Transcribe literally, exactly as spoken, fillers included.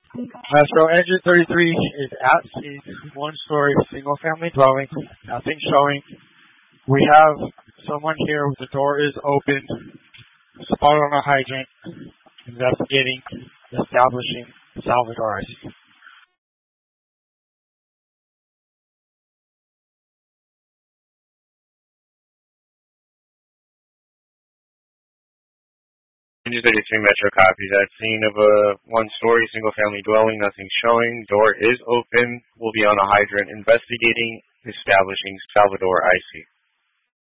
Metro Engine thirty-three is at sea, one-story single-family dwelling. Nothing showing. We have someone here. The door is open. Spot on a hydrant. Investigating. Establishing Salvador I C. Engine thirty-three Metro copies. At scene of a one-story single-family dwelling, nothing showing. Door is open. Will be on a hydrant. Investigating. Establishing Salvador I C.